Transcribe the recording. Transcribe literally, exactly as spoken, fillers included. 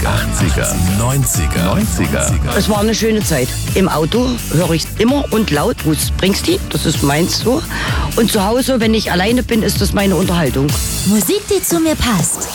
achtziger, neunziger, neunziger. Es war eine schöne Zeit. Im Auto höre ich immer und laut Bruce Springsteen, das ist meins so. Und zu Hause, wenn ich alleine bin, ist das meine Unterhaltung. Musik, die zu mir passt.